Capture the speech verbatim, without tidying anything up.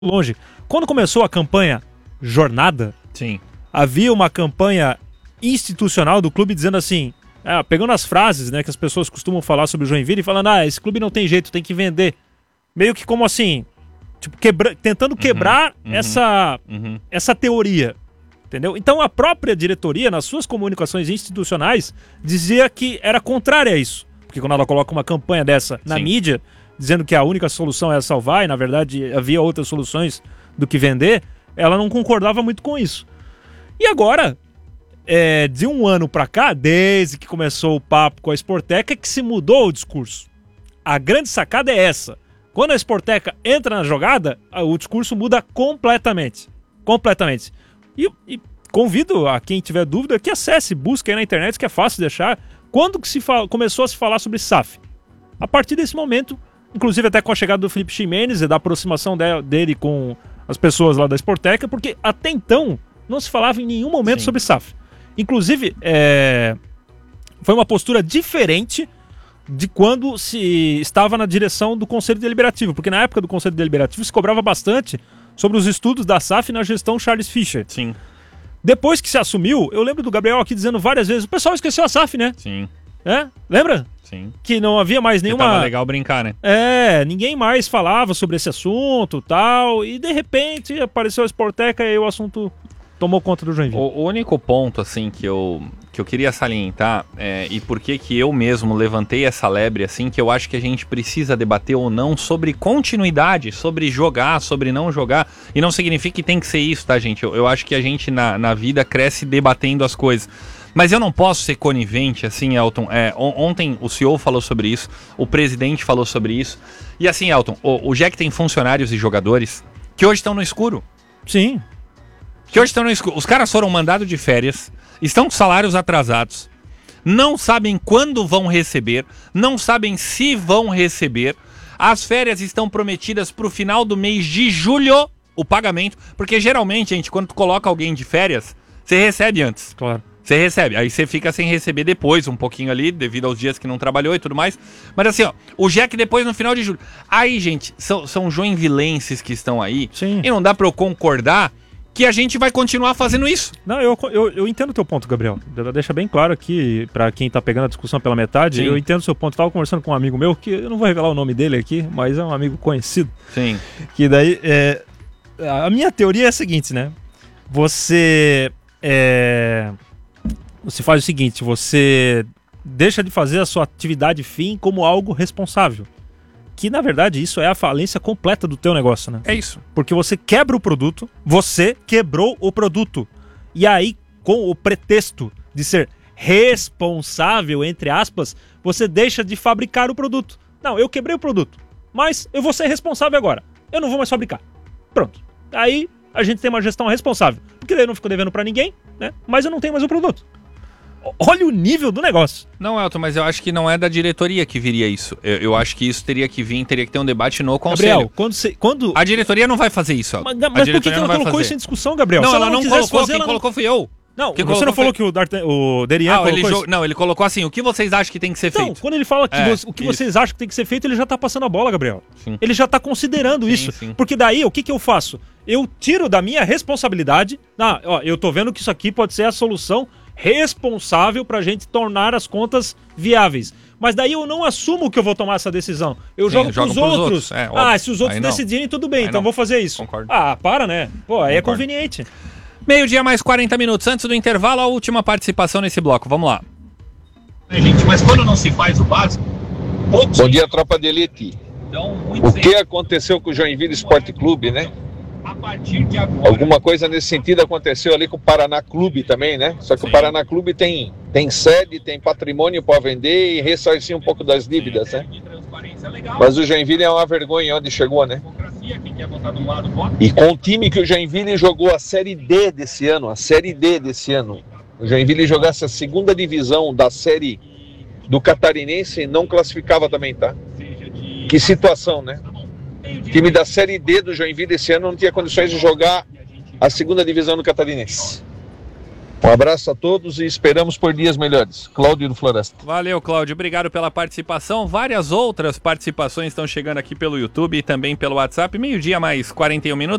longe. Quando começou a campanha Jornada, sim, havia uma campanha institucional do clube dizendo assim, ah, pegando as frases, né, que as pessoas costumam falar sobre o Joinville e falando, ah, esse clube não tem jeito, tem que vender. Meio que como assim, tipo, quebra... tentando quebrar uhum, essa, uhum. essa teoria. Entendeu? Então a própria diretoria, nas suas comunicações institucionais, dizia que era contrária a isso. Porque quando ela coloca uma campanha dessa na Sim. mídia, dizendo que a única solução é salvar, e na verdade havia outras soluções do que vender, ela não concordava muito com isso. E agora, é, de um ano pra cá, desde que começou o papo com a Sporteca, é que se mudou o discurso. A grande sacada é essa. Quando a Sporteca entra na jogada, o discurso muda completamente. Completamente. E, e convido a quem tiver dúvida que acesse, busque aí na internet, que é fácil de achar. Quando que se fala, começou a se falar sobre S A F? A partir desse momento, inclusive até com a chegada do Felipe Ximenes e da aproximação de, dele com as pessoas lá da Sporteca, porque até então não se falava em nenhum momento Sim. sobre S A F. Inclusive, é, foi uma postura diferente de quando se estava na direção do Conselho Deliberativo, porque na época do Conselho Deliberativo se cobrava bastante sobre os estudos da S A F na gestão Charles Fischer. Sim. Depois que se assumiu, eu lembro do Gabriel aqui dizendo várias vezes, o pessoal esqueceu a S A F, né? Sim. É? Lembra? Sim. Que não havia mais nenhuma... Tava legal brincar, né? É, ninguém mais falava sobre esse assunto e tal, e de repente apareceu a Sporteca e o assunto tomou conta do Joinville. O, o único ponto, assim, que eu, que eu queria salientar, é, e por que que eu mesmo levantei essa lebre, assim, que eu acho que a gente precisa debater ou não sobre continuidade, sobre jogar, sobre não jogar, e não significa que tem que ser isso, tá, gente? Eu, eu acho que a gente na, na vida cresce debatendo as coisas. Mas eu não posso ser conivente, assim, Elton. É, on, ontem o C E O falou sobre isso, o presidente falou sobre isso. E assim, Elton, o, o Jack tem funcionários e jogadores que hoje estão no escuro. Sim. Que hoje estão no escuro. Os caras foram mandados de férias, estão com salários atrasados, não sabem quando vão receber, não sabem se vão receber. As férias estão prometidas para o final do mês de julho, o pagamento, porque geralmente, gente, quando tu coloca alguém de férias, você recebe antes. Claro. Você recebe, aí você fica sem receber depois, um pouquinho ali, devido aos dias que não trabalhou e tudo mais. Mas assim, ó, o Jack depois no final de julho. Aí, gente, são, são joinvilenses que estão aí. Sim. E não dá pra eu concordar que a gente vai continuar fazendo isso. Não, eu, eu, eu entendo o teu ponto, Gabriel. Deixa bem claro aqui, pra quem tá pegando a discussão pela metade, Sim. eu entendo o seu ponto. Eu tava conversando com um amigo meu, que eu não vou revelar o nome dele aqui, mas é um amigo conhecido. Sim. Que daí, é, a minha teoria é a seguinte, né? Você, é, você faz o seguinte, você deixa de fazer a sua atividade fim como algo responsável. Que, na verdade, isso é a falência completa do teu negócio, né? É isso. Porque você quebra o produto, você quebrou o produto. E aí, com o pretexto de ser responsável, entre aspas, você deixa de fabricar o produto. Não, eu quebrei o produto, mas eu vou ser responsável agora. Eu não vou mais fabricar. Pronto. Aí a gente tem uma gestão responsável. Porque daí eu não fico devendo pra ninguém, né? Mas eu não tenho mais o produto. Olha o nível do negócio. Não, Elton, mas eu acho que não é da diretoria que viria isso. Eu, eu acho que isso teria que vir, teria que ter um debate no conselho. Gabriel, quando você... Quando... A diretoria não vai fazer isso, Elton. Mas, A mas por que, diretoria que ela vai colocou fazer. isso em discussão, Gabriel? Não, Se ela não quisesse colocou, fazer, quem ela não... colocou fui eu. Não, Quem você colocou não falou foi... que o, Dart... o Derian ah, colocou ele isso? jo... Não, ele colocou assim, o que vocês acham que tem que ser Então, feito? quando ele fala que É, você... o que isso. vocês acham que tem que ser feito, ele já tá passando a bola, Gabriel. Sim. Ele já tá considerando Sim, isso. sim. Porque daí, o que que eu faço? Eu tiro da minha responsabilidade... Ah, ó, eu tô vendo que isso aqui pode ser a solução responsável pra gente tornar as contas viáveis. Mas daí eu não assumo que eu vou tomar essa decisão. Eu Sim, jogo joga pros pros outros. outros. É, ah, óbvio. se os outros Aí não. decidirem, tudo bem, Aí então não. vou fazer isso. Concordo. Ah, para, né? Pô, aí é Concordo. conveniente. Meio-dia mais quarenta minutos antes do intervalo, a última participação nesse bloco. Vamos lá. Gente, mas quando não se faz o básico, poucos Bom dia, tropa de elite. dão muito O que aconteceu com o Joinville Esporte Clube, né? a partir de agora. Alguma coisa nesse sentido aconteceu ali com o Paraná Clube também, né? Só que Sim. o Paraná Clube tem, tem sede, tem patrimônio para vender e ressarcir um pouco das dívidas, né? De transparência legal. Mas o Joinville é uma vergonha onde chegou, né? Democracia, quem quer votar de um lado, vota. E com o time que o Joinville jogou a Série D desse ano, a Série D desse ano, o Joinville jogasse a segunda divisão da Série do Catarinense, não classificava também, tá? Que situação, né? O time da Série D do Joinville esse ano não tinha condições de jogar a segunda divisão do Catarinense. Um abraço a todos e esperamos por dias melhores. Cláudio do Floresta. Valeu, Cláudio. Obrigado pela participação. Várias outras participações estão chegando aqui pelo YouTube e também pelo WhatsApp. Meio-dia mais quarenta e um minutos.